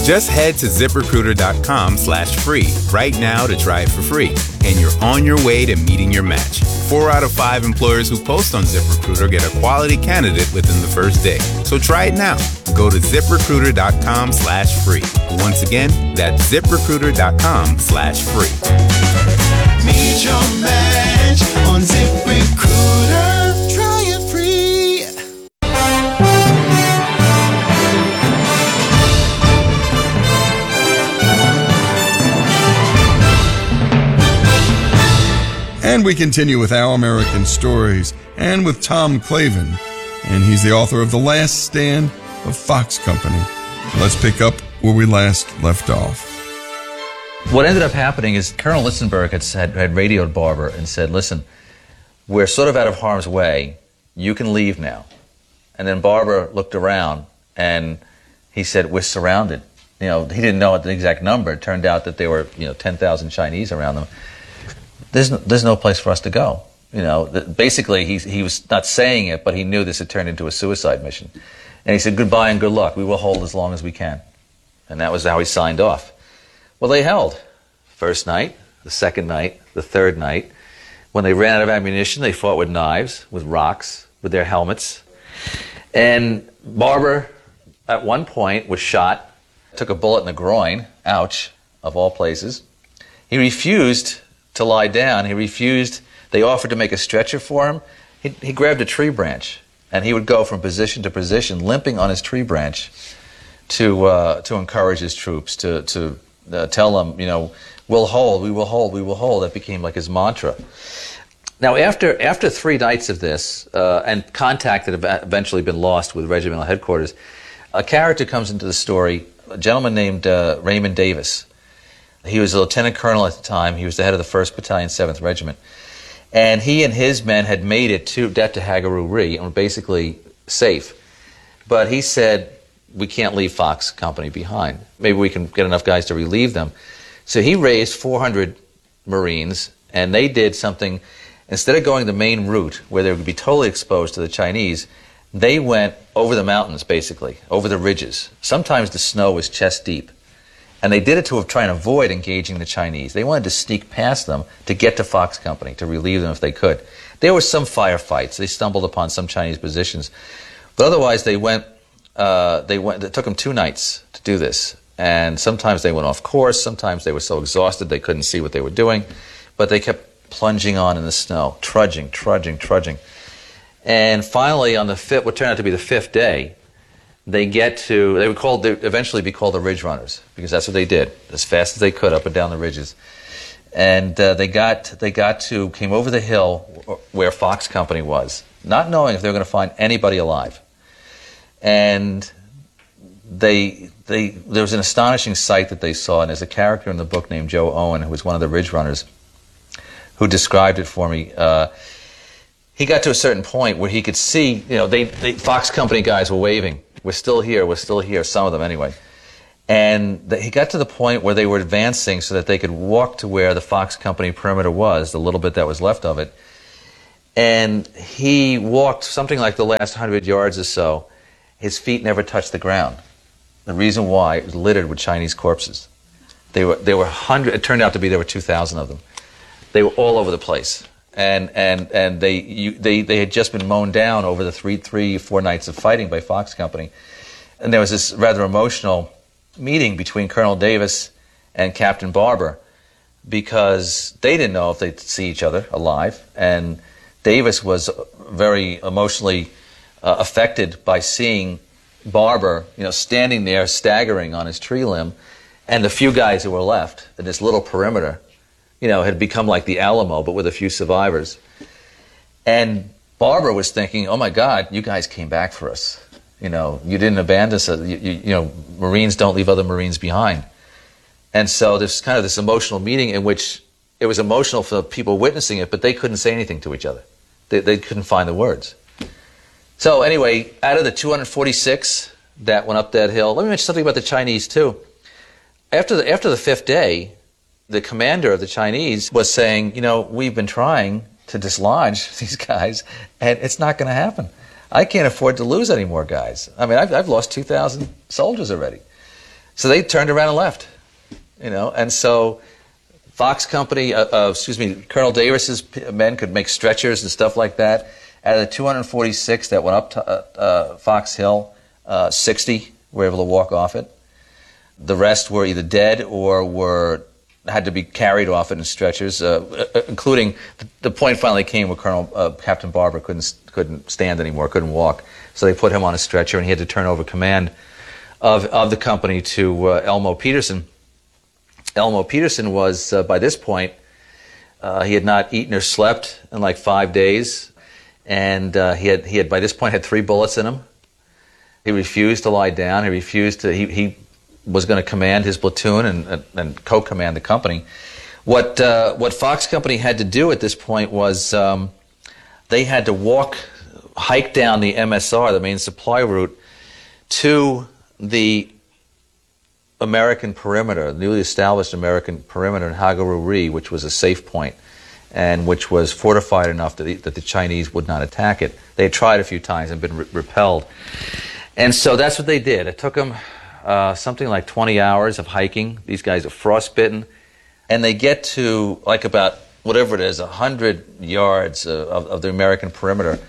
Just head to ZipRecruiter.com/free right now to try it for free, and you're on your way to meeting your match. 4 out of 5 employers who post on ZipRecruiter get a quality candidate within the first day. So try it now. Go to ZipRecruiter.com/free. Once again, that's ZipRecruiter.com/free. Meet your match on ZipRecruiter. Try it free. And we continue with Our American Stories and with Tom Clavin. And he's the author of The Last Stand of Fox Company. Let's pick up where we last left off. What ended up happening is Colonel Listenberg had radioed Barber and said, listen, we're sort of out of harm's way. You can leave now. And then Barber looked around and he said, we're surrounded. He didn't know the exact number. It turned out that there were, 10,000 Chinese around them. There's no place for us to go. Basically, he was not saying it, but he knew this had turned into a suicide mission. And he said, goodbye and good luck. We will hold as long as we can. And that was how he signed off. Well, they held. First night, the second night, the third night. When they ran out of ammunition, they fought with knives, with rocks, with their helmets. And Barber, at one point, was shot, took a bullet in the groin, ouch, of all places. He refused to lie down. He refused. They offered to make a stretcher for him. He grabbed a tree branch, and he would go from position to position, limping on his tree branch to encourage his troops, to tell them, we'll hold, we will hold, we will hold. That became like his mantra. Now, after 3 nights of this, and contact had eventually been lost with regimental headquarters, a character comes into the story, a gentleman named Raymond Davis. He was a lieutenant colonel at the time. He was the head of the 1st Battalion, 7th Regiment. And he and his men had made it to Hagaru-ri and were basically safe. But he said, we can't leave Fox Company behind. Maybe we can get enough guys to relieve them. So he raised 400 Marines, and they did something. Instead of going the main route, where they would be totally exposed to the Chinese, they went over the mountains, basically, over the ridges. Sometimes the snow was chest deep. And they did it to try and avoid engaging the Chinese. They wanted to sneak past them to get to Fox Company, to relieve them if they could. There were some firefights. They stumbled upon some Chinese positions. But otherwise, it took them 2 nights to do this. And sometimes they went off course. Sometimes they were so exhausted they couldn't see what they were doing. But they kept plunging on in the snow, trudging. And finally, on what turned out to be the 5th day, they would eventually be called the Ridge Runners, because that's what they did, as fast as they could up and down the ridges. And they came over the hill where Fox Company was, not knowing if they were going to find anybody alive. And there was an astonishing sight that they saw, and there's a character in the book named Joe Owen, who was one of the Ridge Runners, who described it for me. He got to a certain point where he could see, Fox Company guys were waving. We're still here, some of them anyway. And he got to the point where they were advancing so that they could walk to where the Fox Company perimeter was, the little bit that was left of it. And he walked something like the last 100 yards or so. His feet never touched the ground. The reason why, it was littered with Chinese corpses. There were hundreds. It turned out to be there were 2,000 of them. They were all over the place. And they had just been mown down over the 4 nights of fighting by Fox Company. And there was this rather emotional meeting between Colonel Davis and Captain Barber, because they didn't know if they'd see each other alive. And Davis was very emotionally affected by seeing Barber, standing there staggering on his tree limb, and the few guys who were left in this little perimeter, had become like the Alamo, but with a few survivors. And Barber was thinking, oh my God, you guys came back for us. You didn't abandon us. Marines don't leave other Marines behind. And so there's kind of this emotional meeting in which it was emotional for the people witnessing it, but they couldn't say anything to each other. They couldn't find the words. So anyway, out of the 246 that went up that hill, let me mention something about the Chinese too. After the 5th day, the commander of the Chinese was saying, we've been trying to dislodge these guys, and it's not going to happen. I can't afford to lose any more guys. I mean, I've lost 2,000 soldiers already. So they turned around and left, and so Fox Company, Colonel Davis's men could make stretchers and stuff like that. Out of the 246 that went up to Fox Hill, 60 were able to walk off it. The rest were either dead or had to be carried off it in stretchers, including the point finally came where Captain Barber couldn't stand anymore, couldn't walk. So they put him on a stretcher, and he had to turn over command of the company to Elmo Peterson. Elmo Peterson was, by this point, he had not eaten or slept in like 5 days, and he had by this point had 3 bullets in him. He refused to lie down. He refused to. He was going to command his platoon and co-command the company. What Fox Company had to do at this point was they had to hike down the MSR, the main supply route, to the American perimeter, the newly established American perimeter in Hagaruri, which was a safe point and which was fortified enough that the Chinese would not attack it. They had tried a few times and been repelled. And so that's what they did. It took them something like 20 hours of hiking. These guys are frostbitten. And they get to like about, whatever it is, 100 yards of the American perimeter.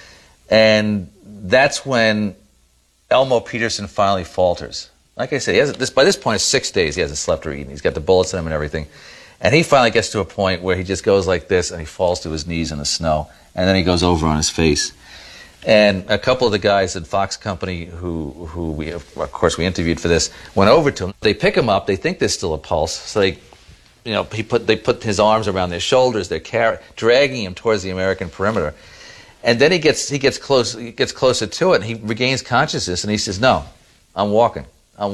And that's when Elmo Peterson finally falters. Like I said, by this point, it's 6 days. He hasn't slept or eaten. He's got the bullets in him and everything. And he finally gets to a point where he just goes like this, and he falls to his knees in the snow. And then he goes over on his face. And a couple of the guys at Fox Company who we, of course, we interviewed for this, went over to him. They pick him up. They think there's still a pulse. So they put his arms around their shoulders. They're dragging him towards the American perimeter. And then he gets closer to it, and he regains consciousness, and he says, "No, I'm walking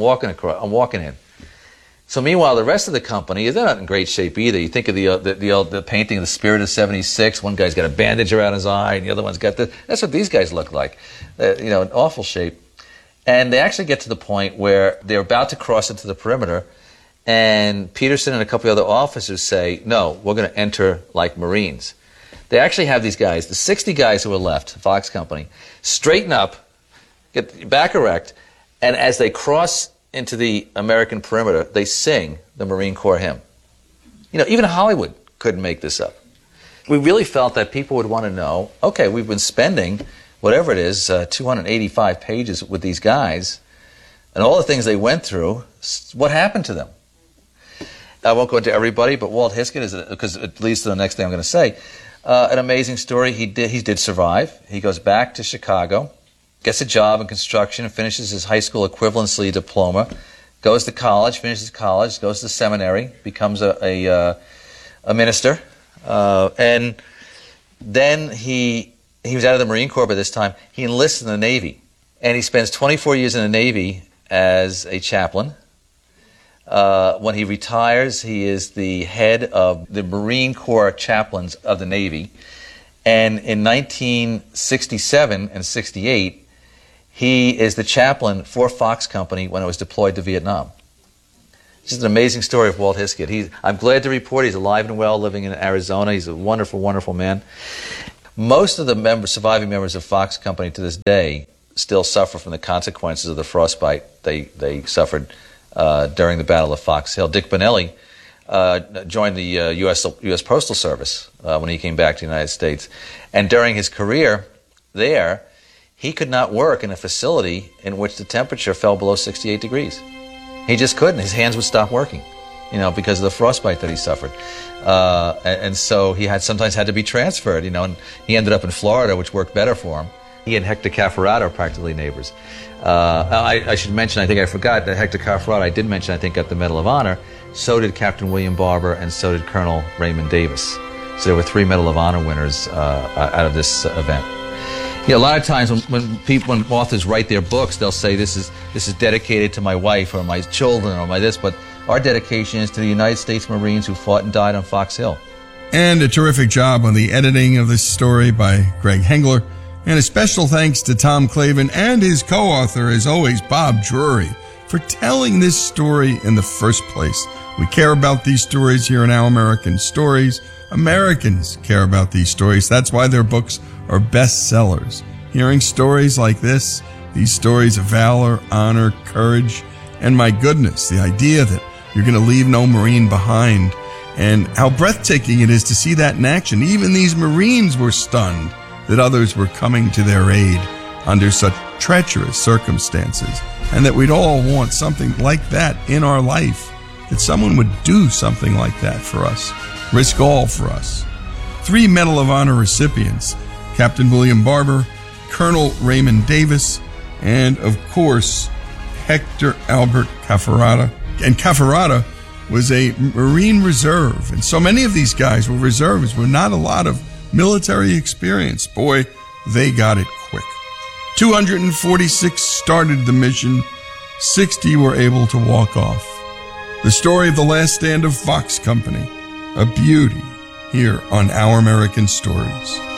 in." So meanwhile, the rest of the company, they're not in great shape either. You think of the painting of the Spirit of '76. One guy's got a bandage around his eye, and the other one's got this. That's what these guys look like, in awful shape. And they actually get to the point where they're about to cross into the perimeter, and Peterson and a couple of other officers say, "No, we're going to enter like Marines." They actually have these guys, the 60 guys who are left, Fox Company, straighten up, get back erect, and as they cross into the American perimeter, they sing the Marine Corps hymn. Even Hollywood couldn't make this up. We really felt that people would want to know, okay, we've been spending, whatever it is, 285 pages with these guys, and all the things they went through, what happened to them? I won't go into everybody, but Walt Hiskett, because it leads to the next thing I'm going to say, an amazing story. He did survive. He goes back to Chicago, gets a job in construction, and finishes his high school equivalency diploma, goes to college, finishes college, goes to seminary, becomes a minister, and then he was out of the Marine Corps by this time. He enlists in the Navy, and he spends 24 years in the Navy as a chaplain. When he retires, he is the head of the Marine Corps chaplains of the Navy. And in 1967 and 68, he is the chaplain for Fox Company when it was deployed to Vietnam. This is an amazing story of Walt Hiskett. I'm glad to report he's alive and well, living in Arizona. He's a wonderful, wonderful man. Most of the surviving members of Fox Company to this day still suffer from the consequences of the frostbite they suffered during the Battle of Fox Hill. Dick Benelli joined the U.S. Postal Service when he came back to the United States. And during his career there, he could not work in a facility in which the temperature fell below 68 degrees. He just couldn't. His hands would stop working, because of the frostbite that he suffered. And so he sometimes had to be transferred, and he ended up in Florida, which worked better for him. He and Hector Cafferata are practically neighbors. I should mention, I think I forgot, that Hector Cafferata, I did mention, I think, got the Medal of Honor. So did Captain William Barber, and so did Colonel Raymond Davis. So there were 3 Medal of Honor winners out of this event. A lot of times when authors write their books, they'll say this is dedicated to my wife or my children or my this, but our dedication is to the United States Marines who fought and died on Fox Hill. And a terrific job on the editing of this story by Greg Hengler. And a special thanks to Tom Clavin and his co-author, as always, Bob Drury, for telling this story in the first place. We care about these stories here in Our American Stories. Americans care about these stories. That's why their books are bestsellers. Hearing stories like this, these stories of valor, honor, courage, And my goodness, the idea that you're going to leave no Marine behind, and how breathtaking it is to see that in action. Even these Marines were stunned that others were coming to their aid under such treacherous circumstances, and that we'd all want something like that in our life, that someone would do something like that for us, risk all for us. 3 Medal of Honor recipients, Captain William Barber, Colonel Raymond Davis, and of course, Hector Albert Caffarata. And Caffarata was a Marine Reserve, and so many of these guys were reservists with not a lot of military experience. Boy, they got it quick. 246 started the mission, 60 were able to walk off. The story of the last stand of Fox Company, a beauty here on Our American Stories.